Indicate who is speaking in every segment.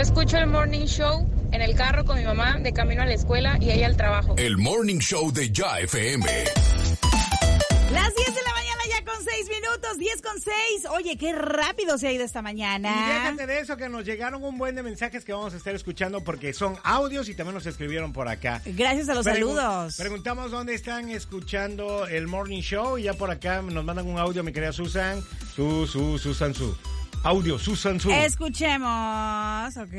Speaker 1: escucho el Morning Show en el carro con mi mamá de camino a la escuela y ella al trabajo.
Speaker 2: El Morning Show de Ya FM.
Speaker 3: Las 10 de la mañana ya con 6 minutos, 10:06. Oye, qué rápido se ha ido esta mañana.
Speaker 4: Y déjate de eso, que nos llegaron un buen de mensajes que vamos a estar escuchando porque son audios y también nos escribieron por acá.
Speaker 3: Gracias a los saludos.
Speaker 4: Preguntamos dónde están escuchando el Morning Show y ya por acá nos mandan un audio, mi querida Susan. Susan. Audio, Susan.
Speaker 3: Escuchemos, ok.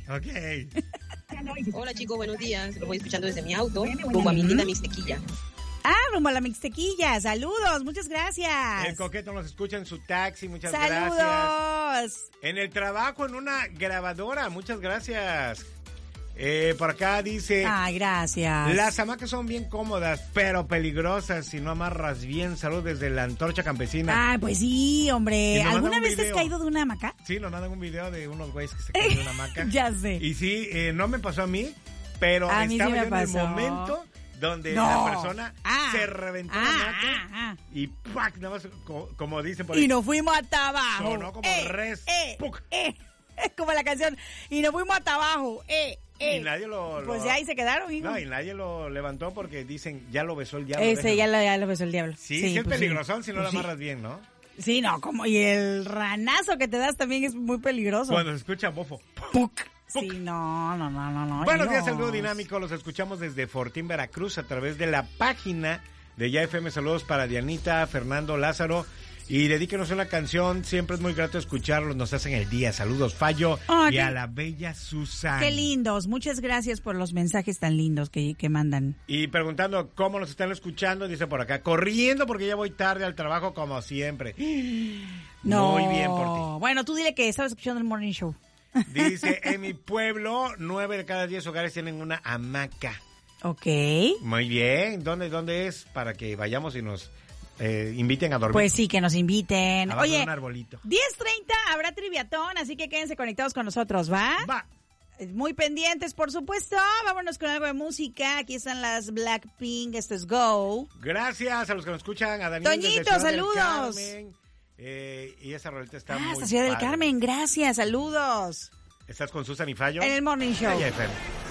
Speaker 5: Hola chicos, buenos días. Lo voy escuchando desde mi auto, rumbo a mi linda Mixtequilla.
Speaker 3: Rumbo a la Mixtequilla. Saludos, muchas gracias.
Speaker 4: El Coqueto nos escucha en su taxi, muchas
Speaker 3: Saludos.
Speaker 4: gracias. En el trabajo, en una grabadora, muchas gracias. Por acá dice...
Speaker 3: Ay, gracias.
Speaker 4: Las hamacas son bien cómodas, pero peligrosas si no amarras bien. Salud desde la Antorcha Campesina.
Speaker 3: Ah, pues sí, hombre. ¿Alguna vez te has
Speaker 4: video.
Speaker 3: caído de una hamaca?
Speaker 4: Sí, nos mandan un video de unos güeyes que se caen de una hamaca.
Speaker 3: Ya sé.
Speaker 4: Y sí, no me pasó a mí, pero
Speaker 3: A mí sí
Speaker 4: estaba
Speaker 3: me
Speaker 4: yo en el
Speaker 3: pasó.
Speaker 4: momento donde
Speaker 3: No.
Speaker 4: la persona se reventó la hamaca y ¡pac! Nada más, como dicen por ahí.
Speaker 3: Y nos fuimos hasta abajo.
Speaker 4: Sonó como res. ¡Puc!
Speaker 3: Como la canción. Y nos fuimos hasta abajo.
Speaker 4: Y nadie lo...
Speaker 3: Pues ya ahí se quedaron, hijo.
Speaker 4: No, y nadie lo levantó porque dicen, ya lo besó el diablo.
Speaker 3: Ese ya lo besó el diablo.
Speaker 4: Sí, es
Speaker 3: pues
Speaker 4: peligrosón si no
Speaker 3: Pues
Speaker 4: lo
Speaker 3: sí.
Speaker 4: amarras bien, ¿no?
Speaker 3: Sí, no, como... Y el ranazo que te das también es muy peligroso.
Speaker 4: Cuando se escucha bofo.
Speaker 3: ¡Puc! Sí, no.
Speaker 4: Buenos días,
Speaker 3: Dios.
Speaker 4: el dúo dinámico. Los escuchamos desde Fortín, Veracruz, a través de la página de Ya FM. Saludos para Dianita, Fernando, Lázaro. Y dedíquenos una canción. Siempre es muy grato escucharlos. Nos hacen el día. Saludos, Fallo. Y a la bella Susan.
Speaker 3: Qué lindos. Muchas gracias por los mensajes tan lindos que mandan.
Speaker 4: Y preguntando cómo nos están escuchando, dice por acá, corriendo porque ya voy tarde al trabajo como siempre.
Speaker 3: No.
Speaker 4: Muy bien por ti.
Speaker 3: Bueno, tú dile que estabas escuchando el Morning Show.
Speaker 4: Dice, en mi pueblo, 9 de cada 10 hogares tienen una hamaca.
Speaker 3: Ok.
Speaker 4: Muy bien. ¿Dónde es? Para que vayamos y nos inviten a dormir.
Speaker 3: Pues sí, que nos inviten.
Speaker 4: Abajo de
Speaker 3: Oye,
Speaker 4: un arbolito.
Speaker 3: 10:30 habrá triviatón, así que quédense conectados con nosotros, ¿va?
Speaker 4: Va.
Speaker 3: Muy pendientes, por supuesto. Vámonos con algo de música. Aquí están las Blackpink. Esto es Go.
Speaker 4: Gracias a los que nos escuchan. A Daniel
Speaker 3: Toñito,
Speaker 4: desde Ciudad del
Speaker 3: saludos.
Speaker 4: Carmen. Y esa rolita está muy
Speaker 3: hasta Ciudad del
Speaker 4: padre.
Speaker 3: Carmen. Gracias, saludos.
Speaker 4: ¿Estás con Susan y Fallo?
Speaker 3: En el Morning Show.
Speaker 4: Ya, FM.